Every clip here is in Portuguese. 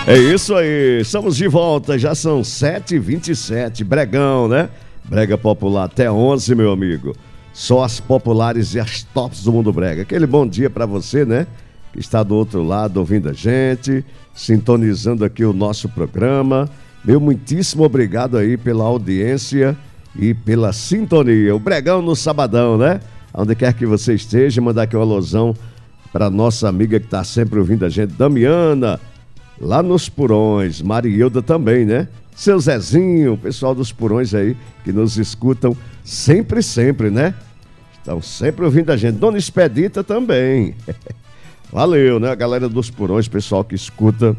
É isso aí, estamos de volta, já são 7h27, Bregão, né? Brega popular até 11, meu amigo. Só as populares e as tops do mundo brega. Aquele bom dia pra você, né? Que está do outro lado ouvindo a gente, sintonizando aqui o nosso programa. Meu muitíssimo obrigado aí pela audiência e pela sintonia. O Bregão no sabadão, né? Onde quer que você esteja, mandar aqui uma alusão para nossa amiga que está sempre ouvindo a gente, Damiana, lá nos Purões, Mariilda também, né? Seu Zezinho, o pessoal dos Purões aí, que nos escutam sempre, né? Estão sempre ouvindo a gente. Dona Expedita também. Valeu, né? A galera dos Purões, pessoal que escuta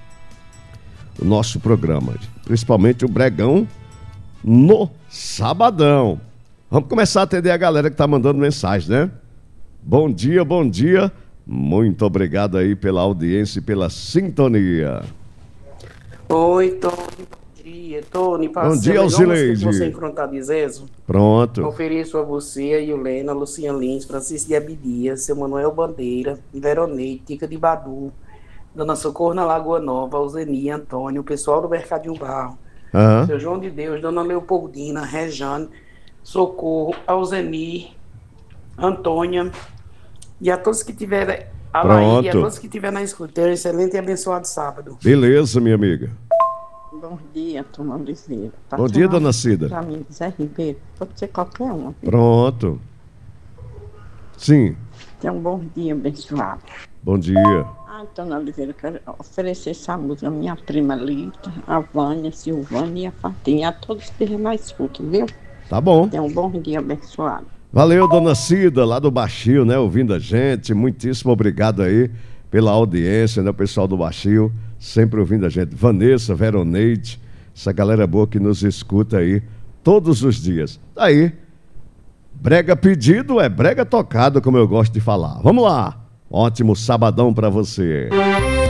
o nosso programa. Principalmente o Bregão no sabadão. Vamos começar a atender a galera que tá mandando mensagem, né? Bom dia, bom dia. Muito obrigado aí pela audiência e pela sintonia. Oi, Tony. Bom dia, Tony. Bom dia, Alzileide. Você enfrentar de Zezo. Pronto. Ofereço a você, a Yulena, Luciana Lins, Francisco de Abidias, seu Manuel Bandeira, Veronei, Tica de Badu, Dona Socorro na Lagoa Nova, Alzeni, Antônio, o pessoal do Mercadinho Barro, seu João de Deus, Dona Leopoldina, Rejane, Socorro, Alzeni, Antônia, e a todos que tiverem, a Laíde, e a todos que tiverem na escuta. Tenham um excelente e abençoado sábado. Beleza, minha amiga. Bom dia, Dona Oliveira. Bom dia, Dona Cida. Para mim, Zé Ribeiro, pode ser qualquer um. Pronto. Sim. Tenha um bom dia, abençoado. Bom dia. Dona Oliveira, quero oferecer essa música à minha prima Lita, a Vânia, a Silvânia e a Fatinha, a todos que mais escutam, viu? Tá bom. Tenha um bom dia, abençoado. Valeu, Dona Cida, lá do Baixio, né? Ouvindo a gente. Muitíssimo obrigado aí pela audiência, né? O pessoal do Baixio, sempre ouvindo a gente. Vanessa, Veroneide, essa galera boa que nos escuta aí todos os dias. Aí, brega pedido é brega tocado, como eu gosto de falar. Vamos lá. Ótimo sabadão pra você.